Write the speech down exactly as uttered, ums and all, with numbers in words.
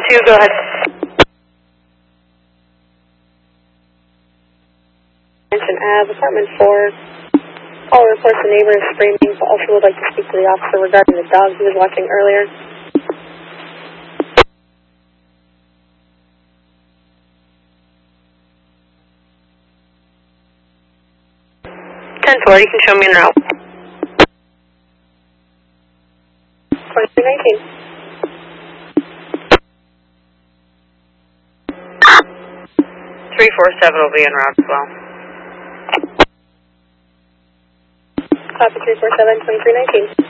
two, go ahead. Mention Ave, apartment four. All reports the neighbor is screaming, but also would like to speak to the officer regarding the dog he was watching earlier. ten four, you can show me en route. twenty-three nineteen. three four seven will be en route as well. Copy three four seven, twenty-three nineteen.